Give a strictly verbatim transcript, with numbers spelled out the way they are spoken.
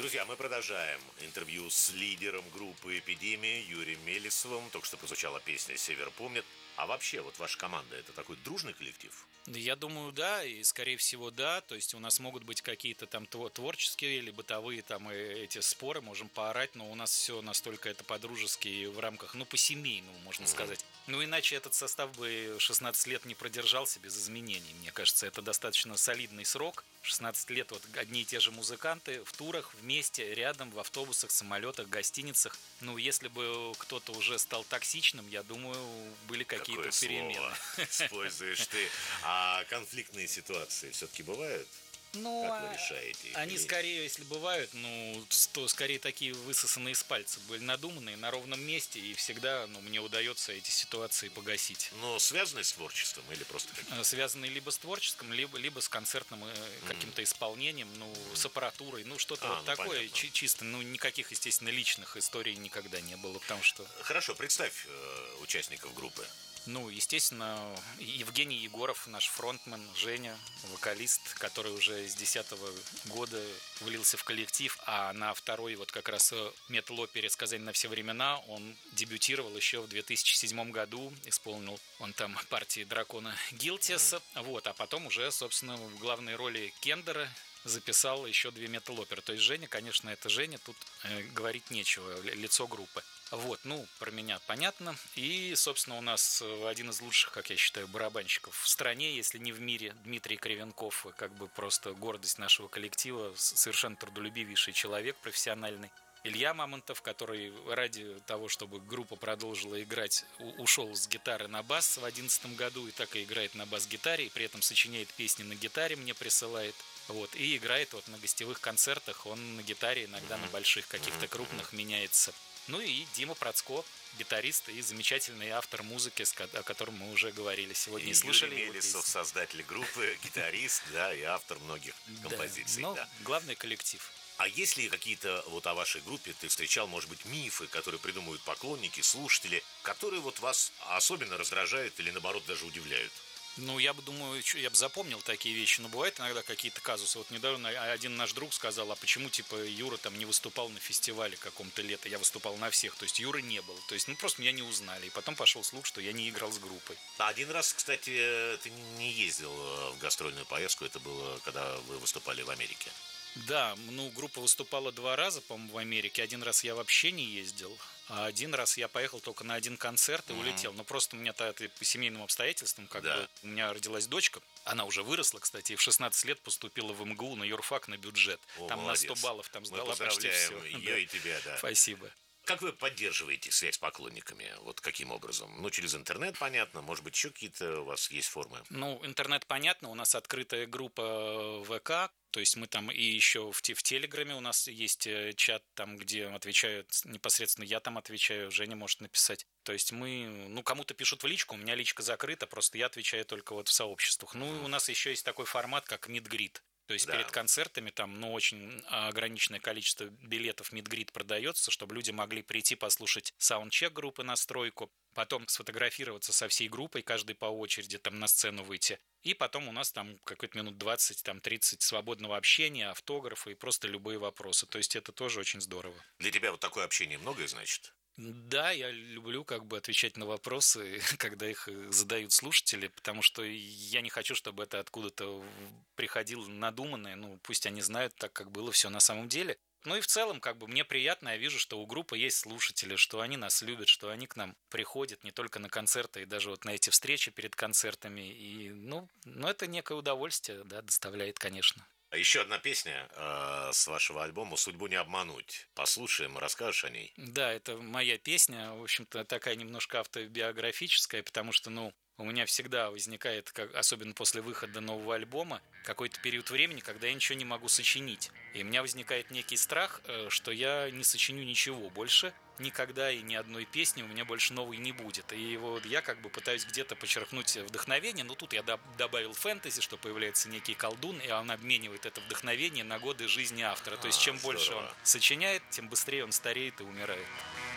Друзья, мы продолжаем интервью с лидером группы «Эпидемия» Юрием Мелесовым. Только что прозвучала песня «Север помнит». А вообще, вот ваша команда – это такой дружный коллектив? Да, я думаю, да, и скорее всего, да. То есть у нас могут быть какие-то там тво- творческие или бытовые там и эти споры, можем поорать, но у нас все настолько это по-дружески и в рамках, ну, по-семейному, можно сказать. Ну, иначе этот состав бы шестнадцать лет не продержался без изменений. Мне кажется, это достаточно солидный срок. шестнадцать лет вот одни и те же музыканты в турах, вместе, рядом, в автобусах, самолетах, гостиницах. Ну, если бы кто-то уже стал токсичным, я думаю, были какие-то Какое перемены. слово используешь ты? А конфликтные ситуации все-таки бывают? Ну, Как вы а решаете их? они Или- скорее, если бывают, ну, то скорее такие высосанные из пальца были надуманные на ровном месте, и всегда, ну, мне удается эти ситуации погасить. Но связанные с творчеством или просто какие-то? Э, Связанные либо с творческим, либо, либо с концертным э, каким-то исполнением, ну, с аппаратурой, ну, что-то А, вот ну, такое, понятно. чи- чисто, ну, никаких, естественно, личных историй никогда не было, потому что, Хорошо, представь э, участников группы. ну, естественно, Евгений Егоров, наш фронтмен, Женя, вокалист, который уже с десятого года влился в коллектив, а на второй вот как раз метал-опере «Сказание на все времена» он дебютировал еще в две тысячи седьмом году, исполнил он там партии дракона Гилтиса, вот, а потом уже, собственно, в главной роли Кендера записал еще две метал-оперы. То есть Женя, конечно, это Женя, тут э, говорить нечего, лицо группы. Вот, ну, про меня понятно. И, собственно, у нас один из лучших, как я считаю, барабанщиков в стране, если не в мире, Дмитрий Кривенков, как бы просто гордость нашего коллектива, совершенно трудолюбивейший человек, профессиональный. Илья Мамонтов, который ради того, чтобы группа продолжила играть, ушел с гитары на бас в две тысячи одиннадцатом году и так и играет на бас-гитаре, и при этом сочиняет песни на гитаре, мне присылает. Вот, и играет вот на гостевых концертах, он на гитаре, иногда на больших каких-то крупных меняется. Ну и Дима Процко, гитарист и замечательный автор музыки, о котором мы уже говорили сегодня. И слушали Юрий его Мелесов, песни. создатель группы, гитарист, да, и автор многих Да, композиций. но Да. главный коллектив. А есть ли какие-то вот о вашей группе ты встречал, может быть, мифы, которые придумывают поклонники, слушатели, которые вот вас особенно раздражают или наоборот даже удивляют? Ну, я бы думаю, чё- я бы запомнил такие вещи, но бывают иногда какие-то казусы. Вот недавно один наш друг сказал, а почему, типа, Юра там не выступал на фестивале каком-то лето, я выступал на всех, то есть Юры не был. То есть, ну, просто меня не узнали. И потом пошел слух, что я не играл с группой. А один раз, кстати, ты не ездил э, в гастрольную поездку, это было, когда вы выступали в Америке. Да, ну, группа выступала два раза, по-моему, в Америке. Один раз я вообще не ездил, а один раз я поехал только на один концерт и улетел. Но просто у меня это по семейным обстоятельствам, как Да. бы, у меня родилась дочка. Она уже выросла, кстати, и в шестнадцать лет поступила в МГУ на юрфак на бюджет. О, Там молодец. на сто баллов там Мы сдала почти поздравляем все. ее и тебя, да. Спасибо. Как вы поддерживаете связь с поклонниками? Вот каким образом? Ну, через интернет, понятно. Может быть, еще какие-то у вас есть формы? Ну, интернет понятно, у нас открытая группа ВК, то есть мы там и еще в, те- в Телеграме у нас есть э, чат, там, где отвечают непосредственно, я там отвечаю, Женя может написать. То есть мы, ну, кому-то пишут в личку, у меня личка закрыта, просто я отвечаю только вот в сообществах. Ну, и у нас еще есть такой формат, как мидгрид. То есть Да. перед концертами там, ну, очень ограниченное количество билетов мидгрид продается, чтобы люди могли прийти послушать саундчек группы, настройку, потом сфотографироваться со всей группой, каждый по очереди там на сцену выйти. И потом у нас там какой-то минут двадцать, там тридцать свободного общения, автографы и просто любые вопросы. То есть это тоже очень здорово. Для тебя вот такое общение многое значит? Да, я люблю как бы отвечать на вопросы, когда их э, задают слушатели, потому что я не хочу, чтобы это откуда-то в- приходило надуманное. Ну, пусть они знают так, как было все на самом деле. Ну и в целом, как бы мне приятно, я вижу, что у группы есть слушатели, что они нас любят, что они к нам приходят не только на концерты, и даже вот на эти встречи перед концертами. И, ну, ну это некое удовольствие, да, доставляет, конечно. А еще одна песня э, с вашего альбома «Судьбу не обмануть». Послушаем, расскажешь о ней? Да, это моя песня, в общем-то, такая немножко автобиографическая, потому что, ну, у меня всегда возникает, как, особенно после выхода нового альбома, какой-то период времени, когда я ничего не могу сочинить. И у меня возникает некий страх, э, что я не сочиню ничего больше, никогда и ни одной песни у меня больше новой не будет. И вот я как бы пытаюсь где-то подчеркнуть вдохновение, но тут я доб- добавил фэнтези, что появляется некий колдун, и он обменивает это вдохновение на годы жизни автора. То есть А, чем больше он здорово. сочиняет, тем быстрее он стареет и умирает.